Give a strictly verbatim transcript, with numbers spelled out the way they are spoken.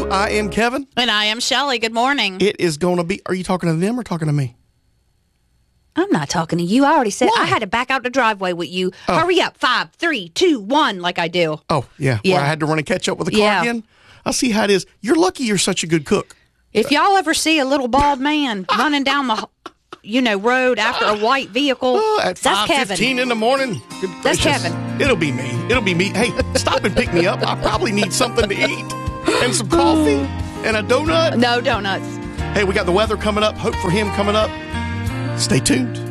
I am Kevin. And I am Shelley. Good morning. It is going to be, are you talking to them or talking to me? I'm not talking to you. I already said Why? I had to back out the driveway with you. Oh. Hurry up. Five, three, two, one, like I do. Oh, yeah. Yeah. Where I had to run and catch up with the car Yeah. again? I'll see how it is. You're lucky you're such a good cook. If y'all ever see a little bald man running down the, you know, road after a white vehicle, Oh, at that's five Kevin. fifteen in the morning. Good That's gracious. Kevin. It'll be me. It'll be me. Hey, stop and pick me up. I probably need something to eat and some coffee and a donut. No donuts. Hey, we got the weather coming up. Hope for him coming up. Stay tuned.